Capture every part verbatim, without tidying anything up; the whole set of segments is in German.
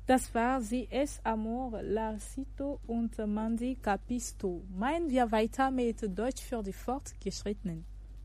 Das war Sie es Amor, Larcito und Mandy Capisto. Meinen wir weiter mit Deutsch für die Fortgeschrittenen.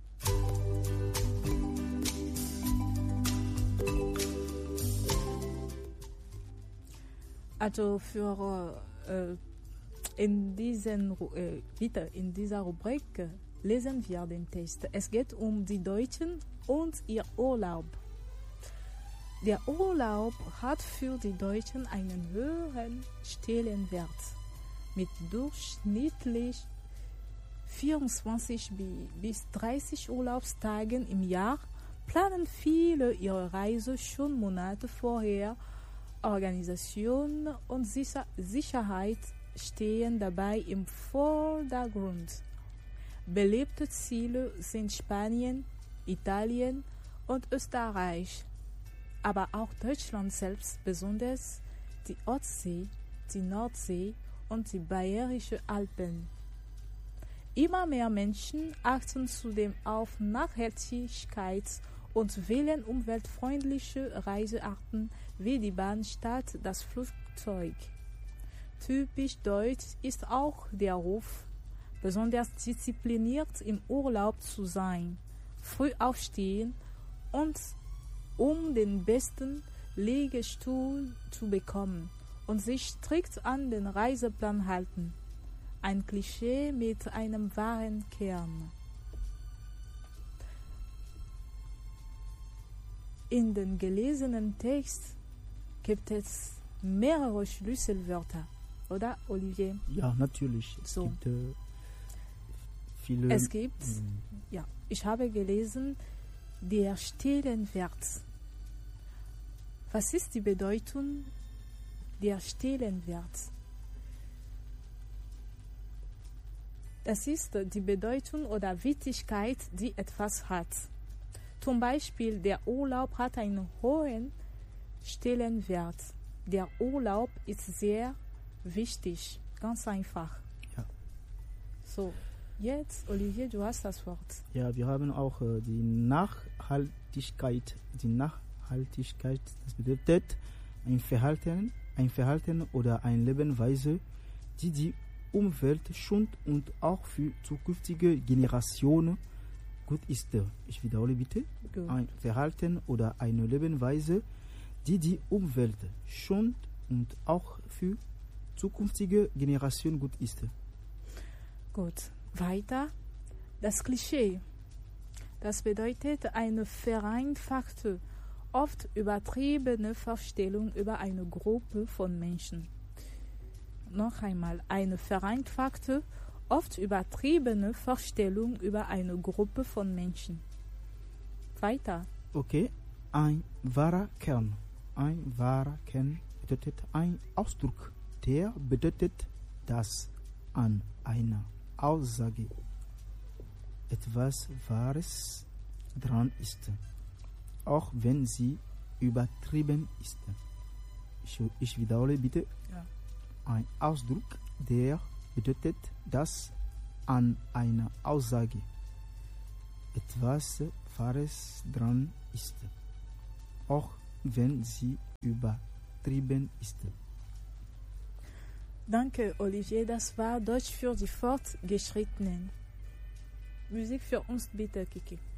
Also für äh, in, diesen, äh, bitte in dieser Rubrik lesen wir den Text. Es geht um die Deutschen und ihr Urlaub. Der Urlaub hat für die Deutschen einen höheren Stellenwert. Mit durchschnittlich vierundzwanzig bis dreißig Urlaubstagen im Jahr planen viele ihre Reise schon Monate vorher. Organisation und Sicher- Sicherheit stehen dabei im Vordergrund. Beliebte Ziele sind Spanien, Italien und Österreich, aber auch Deutschland selbst, besonders die Ostsee, die Nordsee und die Bayerische Alpen. Immer mehr Menschen achten zudem auf Nachhaltigkeit und wählen umweltfreundliche Reisearten wie die Bahn statt das Flugzeug. Typisch deutsch ist auch der Ruf, besonders diszipliniert im Urlaub zu sein, früh aufstehen und um den besten Liegestuhl zu bekommen und sich strikt an den Reiseplan halten. Ein Klischee mit einem wahren Kern. In den gelesenen Text gibt es mehrere Schlüsselwörter, oder Olivier? Ja, natürlich. Es So. gibt äh, viele. Es gibt, Mhm. ja, ich habe gelesen, der Stellenwert. Was ist die Bedeutung der Stellenwert? Das ist die Bedeutung oder Wichtigkeit, die etwas hat. Zum Beispiel, der Urlaub hat einen hohen Stellenwert. Der Urlaub ist sehr wichtig, ganz einfach. Ja. So, jetzt, Olivier, du hast das Wort. Ja, wir haben auch äh, die Nachhaltigkeit. Die Nachhaltigkeit, das bedeutet ein Verhalten, ein Verhalten oder eine Lebensweise, die die Umwelt schont und auch für zukünftige Generationen gut ist. Ich wiederhole bitte. Gut. Ein Verhalten oder eine Lebensweise, die die Umwelt schont und auch für zukünftige Generationen gut ist. Gut, weiter. Das Klischee. Das bedeutet eine vereinfachte, oft übertriebene Vorstellung über eine Gruppe von Menschen. Noch einmal, eine vereinfachte, oft übertriebene Vorstellung über eine Gruppe von Menschen. Weiter. Okay, ein wahrer Kern. Ein wahrer Kern bedeutet ein Ausdruck, der bedeutet, dass an einer Aussage etwas Wahres dran ist, auch wenn sie übertrieben ist. Ich, ich wiederhole bitte. Ja. Ein Ausdruck, der bedeutet, dass an einer Aussage etwas Wahres dran ist, auch wenn sie übertrieben ist. Danke, Olivier. Das war Deutsch für die Fortgeschrittenen. Musik für uns bitte, Kiki.